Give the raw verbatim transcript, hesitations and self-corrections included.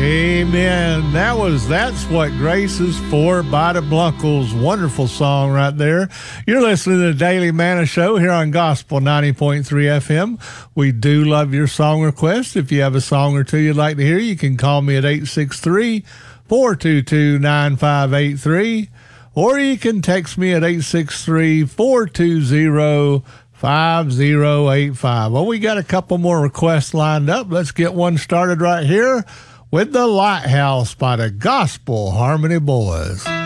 Amen. That was That's What Grace Is For by the Blunkles. Wonderful song right there. You're listening to the Daily Manna Show here on Gospel ninety point three F M. We do love your song requests. If you have a song or two you'd like to hear, you can call me at eight six three, four two two, nine five eight three, or you can text me at eight six three, four two zero, five zero eight five. Well, we got a couple more requests lined up. Let's get one started right here with The Lighthouse by the Gospel Harmony Boys.